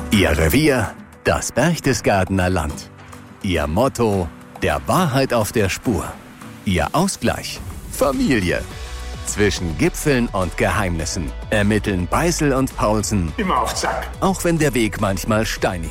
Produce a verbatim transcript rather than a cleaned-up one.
Ihr Revier, das Berchtesgadener Land. Ihr Motto, der Wahrheit auf der Spur. Ihr Ausgleich, Familie. Zwischen Gipfeln und Geheimnissen ermitteln Beißel und Paulsen. Immer auf Zack. Auch wenn der Weg manchmal steinig